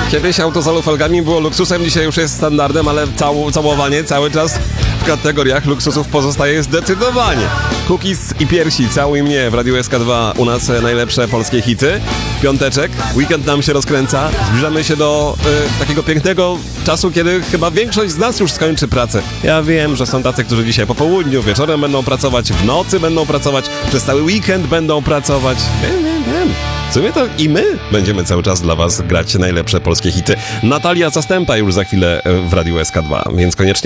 Kiedyś auto z alufelgami było luksusem, dzisiaj już jest standardem, ale całowanie cały czas w kategoriach luksusów pozostaje zdecydowanie. Cookies i piersi, całuj mnie w Radiu SK2, u nas najlepsze polskie hity. Piąteczek, weekend nam się rozkręca, zbliżamy się do takiego pięknego czasu, kiedy chyba większość z nas już skończy pracę. Ja wiem, że są tacy, którzy dzisiaj po południu, wieczorem będą pracować, w nocy będą pracować, przez cały weekend będą pracować. Wiem. W sumie to i my będziemy cały czas dla was grać najlepsze polskie hity. Natalia Zastępa już za chwilę w Radiu SK2, więc koniecznie